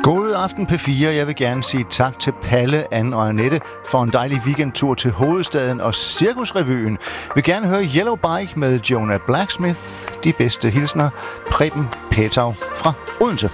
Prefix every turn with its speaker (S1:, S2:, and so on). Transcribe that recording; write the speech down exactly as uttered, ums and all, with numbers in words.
S1: God aften P fire. Jeg vil gerne sige tak til Palle, Anne og Annette for en dejlig weekendtur til hovedstaden og Cirkusrevyen. Jeg vil gerne høre Yellow Bike med Jonah Blacksmith. De bedste hilsner, Preben Petau fra Odense.